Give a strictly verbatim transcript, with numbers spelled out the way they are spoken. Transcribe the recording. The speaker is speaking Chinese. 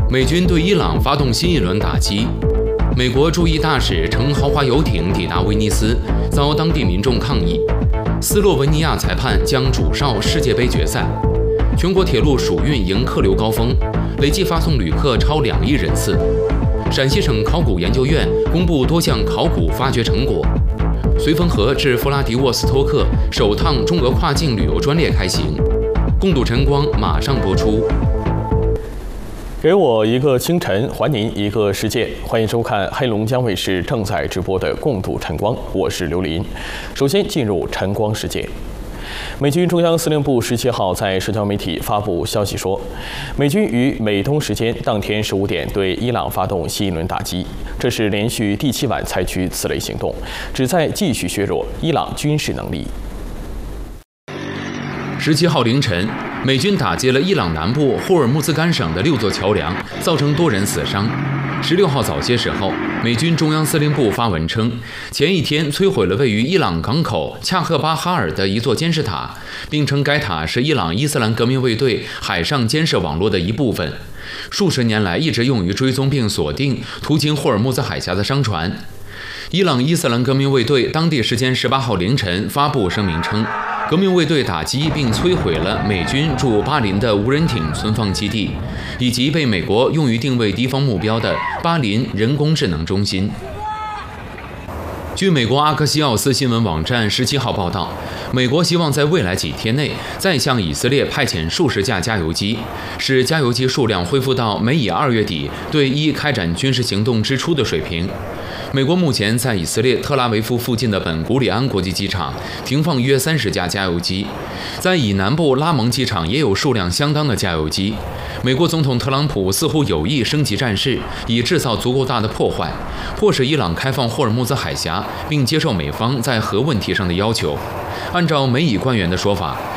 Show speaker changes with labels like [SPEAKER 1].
[SPEAKER 1] 美军对伊朗发动新一轮打击。美国驻伊大使乘豪华游艇抵达威尼斯，遭当地民众抗议。斯洛文尼亚裁判将主哨世界杯决赛。全国铁路暑运迎客流高峰，累计发送旅客超两亿人次。陕西省考古研究院公布多项考古发掘成果。绥芬河至弗拉迪沃斯托克首趟中俄跨境旅游专列开行。共度晨光马上播出。
[SPEAKER 2] 给我一个清晨，还您一个世界。欢迎收看黑龙江卫视正在直播的《共度晨光》，我是刘林。首先进入晨光世界。美军中央司令部十七号在社交媒体发布消息说，美军于美东时间当天十五点对伊朗发动新一轮打击，这是连续第七晚采取此类行动，旨在继续削弱伊朗军事能力。
[SPEAKER 1] 十七号凌晨，美军打击了伊朗南部霍尔木兹干省的六座桥梁，造成多人死伤。十六号早些时候，美军中央司令部发文称，前一天摧毁了位于伊朗港口恰赫巴哈尔的一座监视塔，并称该塔是伊朗伊斯兰革命卫队海上监视网络的一部分，数十年来一直用于追踪并锁定途经霍尔木兹海峡的商船。伊朗伊斯兰革命卫队当地时间十八号凌晨发布声明称，革命卫队打击并摧毁了美军驻巴林的无人艇存放基地，以及被美国用于定位敌方目标的巴林人工智能中心。据美国阿克西奥斯新闻网站十七号报道，美国希望在未来几天内再向以色列派遣数十架加油机，使加油机数量恢复到美以二月底对伊开展军事行动之初的水平。美国目前在以色列特拉维夫附近的本古里安国际机场停放约三十架加油机，在以南部拉蒙机场也有数量相当的加油机。美国总统特朗普似乎有意升级战事，以制造足够大的破坏，迫使伊朗开放霍尔木兹海峡，并接受美方在核问题上的要求。按照美以官员的说法，